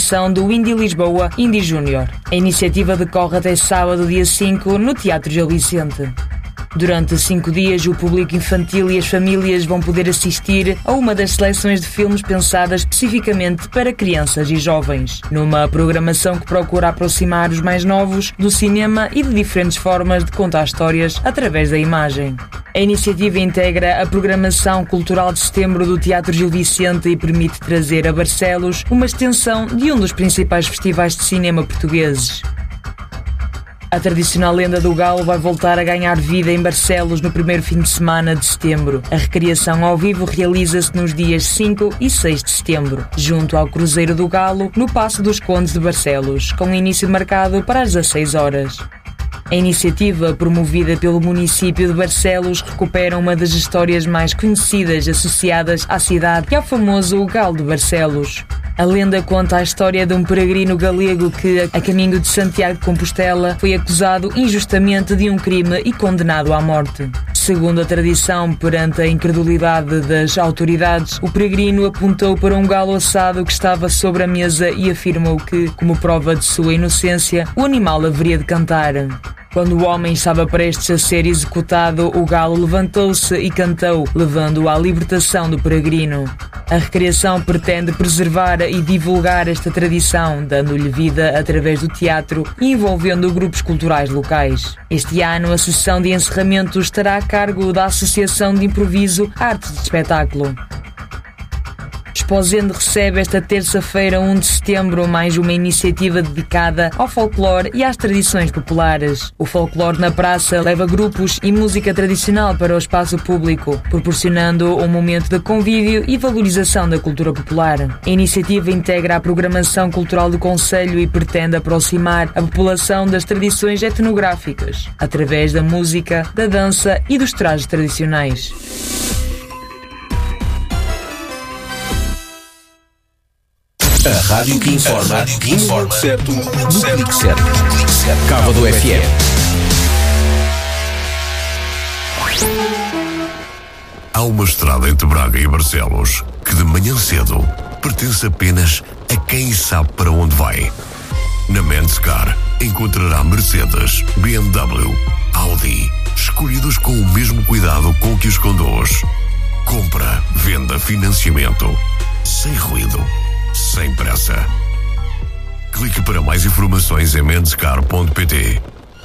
programação do Indie Lisboa Indie Júnior. A iniciativa decorre até sábado, dia 5, no Teatro Gil Vicente. Durante 5 dias, o público infantil e as famílias vão poder assistir a uma das seleções de filmes pensadas especificamente para crianças e jovens, numa programação que procura aproximar os mais novos do cinema e de diferentes formas de contar histórias através da imagem. A iniciativa integra a programação cultural de setembro do Teatro Gil Vicente e permite trazer a Barcelos uma extensão de um dos principais festivais de cinema portugueses. A tradicional lenda do galo vai voltar a ganhar vida em Barcelos no primeiro fim de semana de setembro. A recriação ao vivo realiza-se nos dias 5 e 6 de setembro, junto ao Cruzeiro do Galo, no Paço dos Condes de Barcelos, com início marcado para as 16 horas. A iniciativa, promovida pelo município de Barcelos, recupera uma das histórias mais conhecidas associadas à cidade e ao famoso Galo de Barcelos. A lenda conta a história de um peregrino galego que, a caminho de Santiago de Compostela, foi acusado injustamente de um crime e condenado à morte. Segundo a tradição, perante a incredulidade das autoridades, o peregrino apontou para um galo assado que estava sobre a mesa e afirmou que, como prova de sua inocência, o animal haveria de cantar. Quando o homem estava prestes a ser executado, o galo levantou-se e cantou, levando-o à libertação do peregrino. A recriação pretende preservar e divulgar esta tradição, dando-lhe vida através do teatro e envolvendo grupos culturais locais. Este ano, a sessão de encerramento estará a cargo da Associação de Improviso Artes de Espetáculo. Esposende recebe esta terça-feira, 1 de setembro, mais uma iniciativa dedicada ao folclore e às tradições populares. O folclore na praça leva grupos e música tradicional para o espaço público, proporcionando um momento de convívio e valorização da cultura popular. A iniciativa integra a programação cultural do concelho e pretende aproximar a população das tradições etnográficas, através da música, da dança e dos trajes tradicionais. A rádio que informa, certo, no clique certo. Cávado FM. Há uma estrada entre Braga e Barcelos que de manhã cedo pertence apenas a quem sabe para onde vai. Na Menscar encontrará Mercedes, BMW, Audi, escolhidos com o mesmo cuidado com que os conduz. Compra, venda, financiamento, sem ruído, sem pressa. Clique para mais informações em menscar.pt.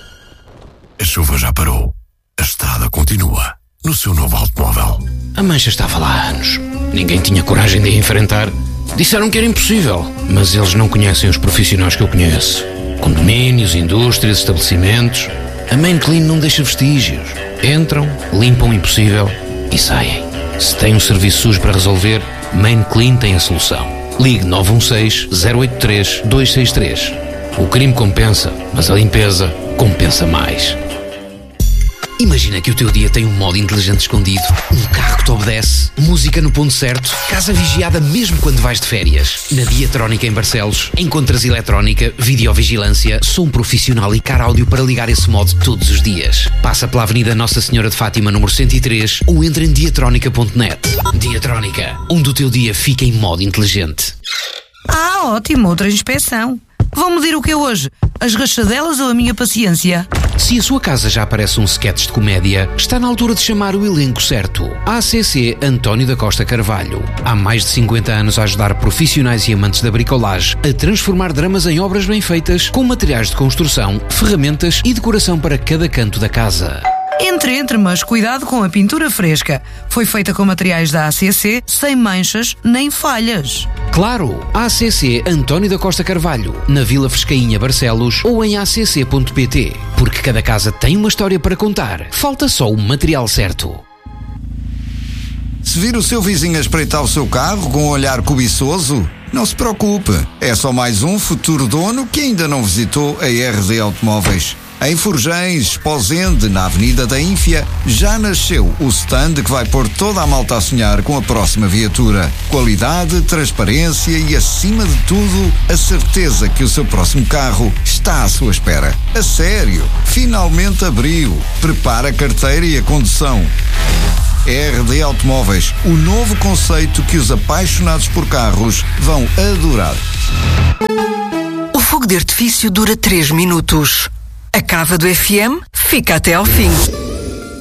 A chuva já parou. A estrada continua no seu novo automóvel. A mancha estava lá há anos. Ninguém tinha coragem de a enfrentar. Disseram que era impossível, mas eles não conhecem os profissionais que eu conheço. Condomínios, indústrias, estabelecimentos. A Main Clean não deixa vestígios. Entram, limpam o impossível e saem. Se tem um serviço sujo para resolver, Main Clean tem a solução. Ligue 916-083-263. O crime compensa, mas a limpeza compensa mais. Imagina que o teu dia tem um modo inteligente escondido, um carro que te obedece, música no ponto certo, casa vigiada mesmo quando vais de férias. Na Diatrónica em Barcelos, encontras eletrónica, videovigilância, som profissional e car áudio para ligar esse modo todos os dias. Passa pela Avenida Nossa Senhora de Fátima, número 103, ou entra em diatronica.net. Diatrónica, onde o teu dia fica em modo inteligente. Ah, ótimo, outra inspeção. Vão medir o que é hoje? As rachadelas ou a minha paciência? Se a sua casa já aparece um sketch de comédia, está na altura de chamar o elenco certo. ACC António da Costa Carvalho. Há mais de 50 anos a ajudar profissionais e amantes da bricolage a transformar dramas em obras bem feitas, com materiais de construção, ferramentas e decoração para cada canto da casa. Entre, mas cuidado com a pintura fresca. Foi feita com materiais da ACC, sem manchas nem falhas. Claro, ACC António da Costa Carvalho, na Vila Frescainha, Barcelos, ou em acc.pt. Porque cada casa tem uma história para contar. Falta só o material certo. Se vir o seu vizinho a espreitar o seu carro com um olhar cobiçoso, não se preocupe. É só mais um futuro dono que ainda não visitou a RD Automóveis. Em Forjães, Esposende, na Avenida da Ínfia, já nasceu o stand que vai pôr toda a malta a sonhar com a próxima viatura. Qualidade, transparência e, acima de tudo, a certeza que o seu próximo carro está à sua espera. A sério, finalmente abriu. Prepara a carteira e a condução. RD Automóveis, o novo conceito que os apaixonados por carros vão adorar. O fogo de artifício dura 3 minutos. A cava do FM fica até ao fim.